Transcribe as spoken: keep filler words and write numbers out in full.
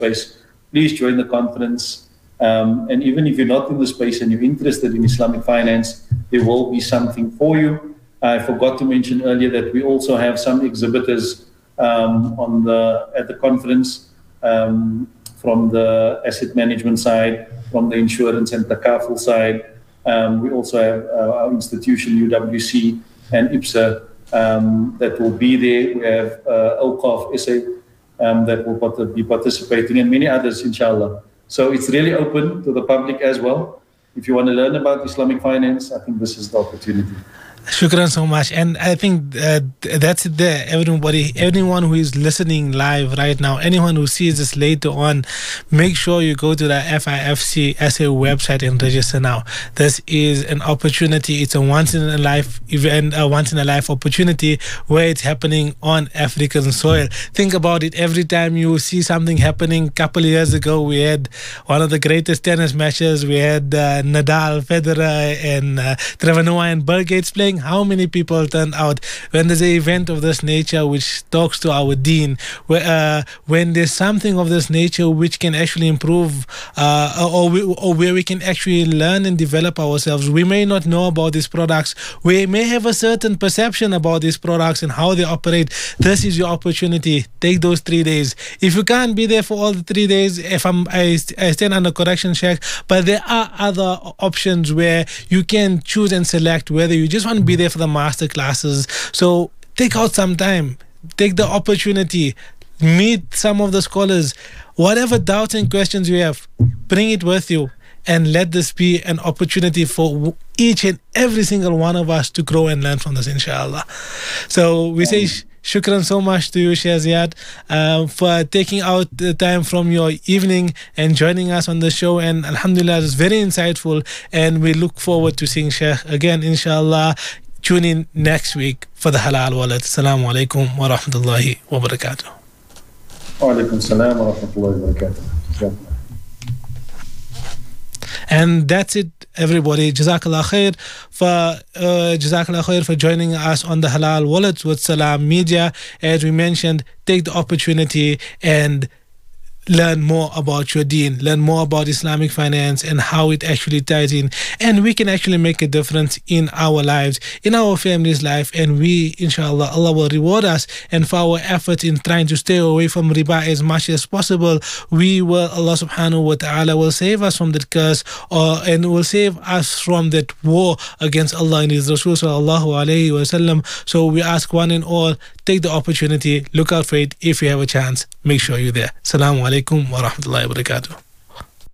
space, please join the conference. Um, and even if you're not in the space and you're interested in Islamic finance, there will be something for you. I forgot to mention earlier that we also have some exhibitors um, on the at the conference um, from the asset management side, from the insurance and takaful side. Um, we also have uh, our institution, U W C and IPSA, um, that will be there. We have uh, Awqaf S A um, that will part- be participating, and many others, inshallah. So it's really open to the public as well. If you want to learn about Islamic finance, I think this is the opportunity. Shukran so much. And I think uh, that's it there. Everybody, anyone who is listening live right now, anyone who sees this later on, make sure you go to the F I F C S A website and register now. This is an opportunity. It's a once in a life event, a once in a life opportunity where it's happening on African soil. Think about it. Every time you see something happening, a couple of years ago, we had one of the greatest tennis matches. We had uh, Nadal, Federer, and uh, Trevor Noah and Bill Gates playing. How many people turned out when there's an event of this nature which talks to our deen, where, uh, when there's something of this nature which can actually improve uh, or, we, or where we can actually learn and develop ourselves. We may not know about these products. We may have a certain perception about these products and how they operate. This is your opportunity. Take those three days. If you can't be there for all the three days, if I'm, I, I stand under correction check, but there are other options where you can choose and select whether you just want to be there for the master classes. So take out some time, take the opportunity, meet some of the scholars. Whatever doubts and questions you have, bring it with you, and let this be an opportunity for each and every single one of us to grow and learn from this, inshallah. So we say shukran so much to you, Sheikh Ziad, uh, for taking out the time from your evening and joining us on the show. And alhamdulillah, it's very insightful. And we look forward to seeing Sheikh again, inshallah. Tune in next week for the Halal Wallet. Assalamu alaikum wa rahmatullahi wa barakatuh. Wa alaikum salam wa rahmatullahi wa barakatuh. And that's it, everybody. Jazakallah khair for uh, Jazakallah khair for joining us on the Halal Wallet with Salam Media. As we mentioned, take the opportunity and learn more about your deen, learn more about Islamic finance and how it actually ties in. And we can actually make a difference in our lives, in our family's life. And we, inshallah, Allah will reward us. And for our efforts in trying to stay away from riba as much as possible, we will, Allah subhanahu wa ta'ala will save us from that curse, or and will save us from that war against Allah and His Rasul sallallahu alayhi wa sallam. So we ask one and all, take the opportunity, look out for it. If you have a chance, make sure you're there. Assalamu alaikum wa rahmatullahi wa barakatuh.